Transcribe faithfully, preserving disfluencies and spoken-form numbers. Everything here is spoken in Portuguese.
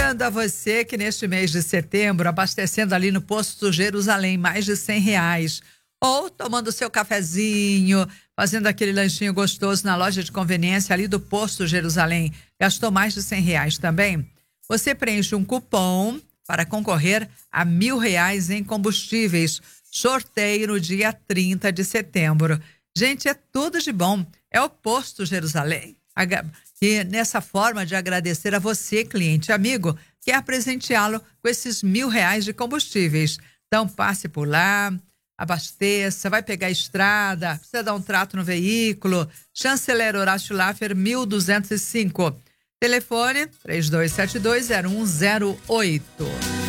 Lembrando a você que neste mês de setembro, abastecendo ali no Posto Jerusalém, mais de cem reais. Ou tomando seu cafezinho, fazendo aquele lanchinho gostoso na loja de conveniência ali do Posto Jerusalém. Gastou mais de cem reais também? Você preenche um cupom para concorrer a mil reais em combustíveis. Sorteio no dia trinta de setembro. Gente, é tudo de bom. É o Posto Jerusalém. E nessa forma de agradecer a você, cliente amigo, quer presenteá-lo com esses mil reais de combustíveis. Então passe por lá, abasteça, vai pegar a estrada, precisa dar um trato no veículo. Chanceler Horácio Laffer, mil duzentos e cinco. Telefone três dois sete dois zero um zero oito.